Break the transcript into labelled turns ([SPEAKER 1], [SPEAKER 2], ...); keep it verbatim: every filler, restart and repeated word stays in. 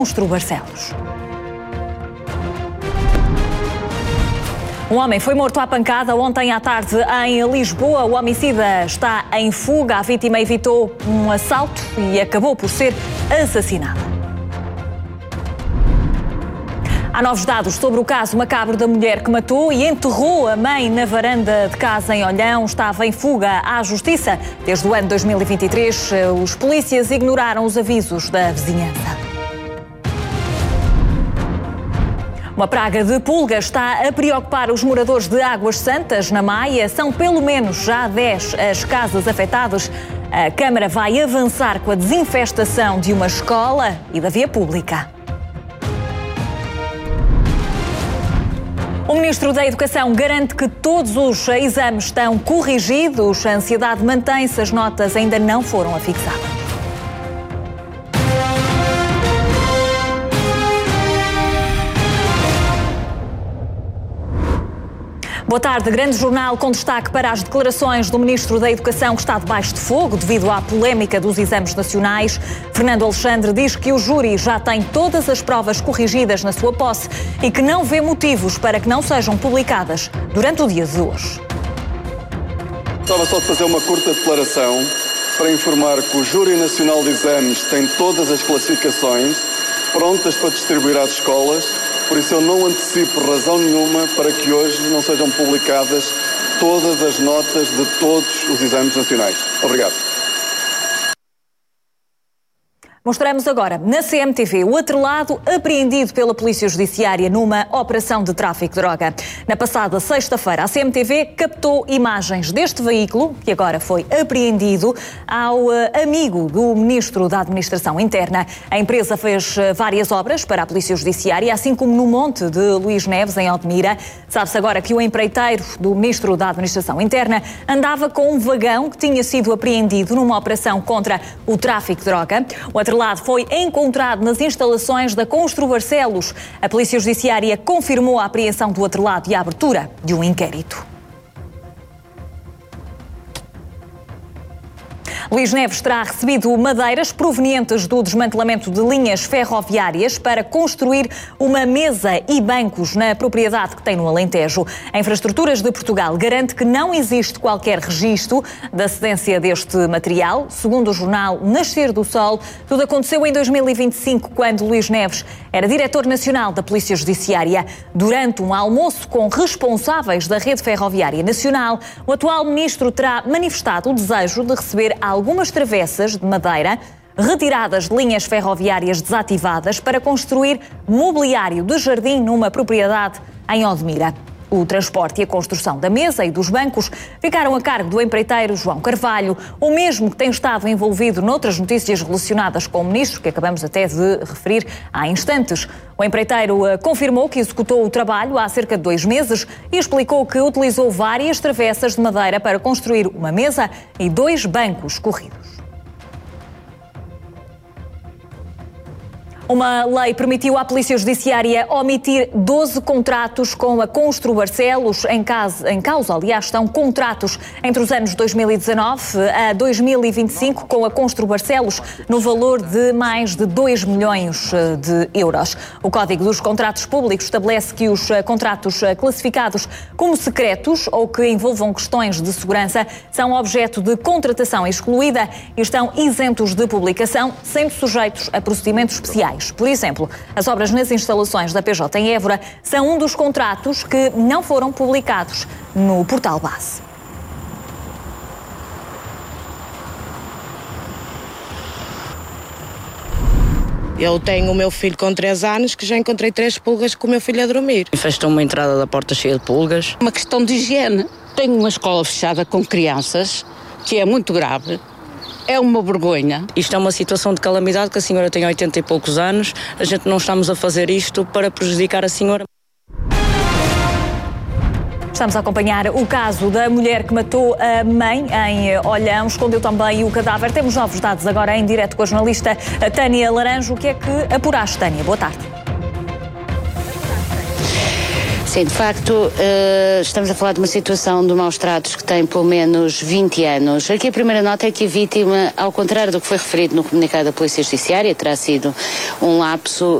[SPEAKER 1] Monstro Barcelos. Um homem foi morto à pancada ontem à tarde em Lisboa. O homicida está em fuga. A vítima evitou um assalto e acabou por ser assassinado. Há novos dados sobre o caso macabro da mulher que matou e enterrou a mãe na varanda de casa em Olhão. Estava em fuga à justiça. Desde o ano dois mil e vinte e três, os polícias ignoraram os avisos da vizinhança. Uma praga de pulgas está a preocupar os moradores de Águas Santas, na Maia. São pelo menos já dez as casas afetadas. A Câmara vai avançar com a desinfestação de uma escola e da via pública. O Ministro da Educação garante que todos os exames estão corrigidos. A ansiedade mantém-se, as notas ainda não foram afixadas. Boa tarde. Grande jornal com destaque para as declarações do Ministro da Educação, que está debaixo de fogo devido à polémica dos exames nacionais. Fernando Alexandre diz que o júri já tem todas as provas corrigidas na sua posse e que não vê motivos para que não sejam publicadas durante o dia de hoje.
[SPEAKER 2] Estava só de fazer uma curta declaração para informar que o Júri Nacional de Exames tem todas as classificações prontas para distribuir às escolas. Por isso eu não antecipo razão nenhuma para que hoje não sejam publicadas todas as notas de todos os exames nacionais. Obrigado.
[SPEAKER 1] Mostramos agora na C M T V o atrelado apreendido pela Polícia Judiciária numa operação de tráfico de droga. Na passada sexta-feira, a C M T V captou imagens deste veículo, que agora foi apreendido, ao uh, amigo do Ministro da Administração Interna. A empresa fez uh, várias obras para a Polícia Judiciária, assim como no Monte de Luís Neves, em Odmira. Sabe-se agora que o empreiteiro do Ministro da Administração Interna andava com um vagão que tinha sido apreendido numa operação contra o tráfico de droga. O atrelado foi encontrado nas instalações da Monstro Barcelos. A Polícia Judiciária confirmou a apreensão do atrelado e a abertura de um inquérito. Luís Neves terá recebido madeiras provenientes do desmantelamento de linhas ferroviárias para construir uma mesa e bancos na propriedade que tem no Alentejo. A Infraestruturas de Portugal garante que não existe qualquer registro da cedência deste material. Segundo o jornal Nascer do Sol, tudo aconteceu em dois mil e vinte e cinco, quando Luís Neves era diretor nacional da Polícia Judiciária. Durante um almoço com responsáveis da rede ferroviária nacional, o atual ministro terá manifestado o desejo de receber algumas travessas de madeira retiradas de linhas ferroviárias desativadas para construir mobiliário de jardim numa propriedade em Odmira. O transporte e a construção da mesa e dos bancos ficaram a cargo do empreiteiro João Carvalho, o mesmo que tem estado envolvido noutras notícias relacionadas com o ministro, que acabamos até de referir há instantes. O empreiteiro confirmou que executou o trabalho há cerca de dois meses e explicou que utilizou várias travessas de madeira para construir uma mesa e dois bancos corridos. Uma lei permitiu à Polícia Judiciária omitir doze contratos com a Monstro Barcelos. Em causa, em causa, aliás, estão contratos entre os anos dois mil e dezanove a dois mil e vinte e cinco com a Monstro Barcelos no valor de mais de dois milhões de euros. O Código dos Contratos Públicos estabelece que os contratos classificados como secretos ou que envolvam questões de segurança são objeto de contratação excluída e estão isentos de publicação, sendo sujeitos a procedimentos especiais. Por exemplo, as obras nas instalações da P J em Évora são um dos contratos que não foram publicados no portal base.
[SPEAKER 3] Eu tenho o meu filho com três anos que já encontrei três pulgas com o meu filho a dormir.
[SPEAKER 4] Infestou uma entrada da porta cheia de pulgas.
[SPEAKER 5] Uma questão de higiene. Tenho uma escola fechada com crianças, que é muito grave. É uma vergonha.
[SPEAKER 4] Isto é uma situação de calamidade, que a senhora tem oitenta e poucos anos. A gente não estamos a fazer isto para prejudicar a senhora.
[SPEAKER 1] Estamos a acompanhar o caso da mulher que matou a mãe em Olhão, escondeu também o cadáver. Temos novos dados agora em direto com a jornalista Tânia Laranjo. O que é que apuraste, Tânia? Boa tarde.
[SPEAKER 6] Sim, de facto, uh, estamos a falar de uma situação de maus tratos que tem pelo menos vinte anos. Aqui a primeira nota é que a vítima, ao contrário do que foi referido no comunicado da Polícia Judiciária, terá sido um lapso,